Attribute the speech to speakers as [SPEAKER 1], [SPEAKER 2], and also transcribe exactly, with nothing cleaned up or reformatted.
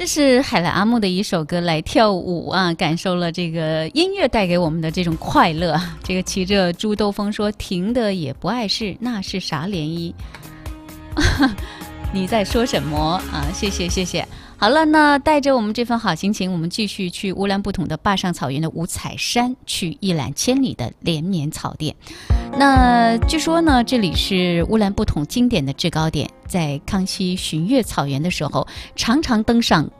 [SPEAKER 1] 这是海兰阿木的一首歌，来跳舞啊，感受了这个音乐带给我们的这种快乐。这个骑着猪兜风说停的也不碍事，那是啥涟漪？你在说什么啊？谢谢谢谢。好了，那带着我们这份好心情，我们继续去乌兰布统的坝上草原的五彩山，去一览千里的连绵草甸。那据说呢，这里是乌兰布统经典的制高点，在康熙巡阅草原的时候，常常登上